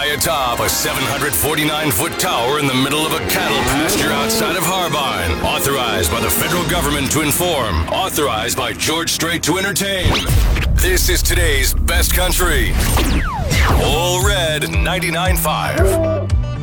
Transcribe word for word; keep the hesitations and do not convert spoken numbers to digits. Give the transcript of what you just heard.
atop a seven hundred forty-nine foot tower in the middle of a cattle pasture outside of Harbine. Authorized by the federal government to inform. Authorized by George Strait to entertain. This is today's best country. All Red ninety-nine point five.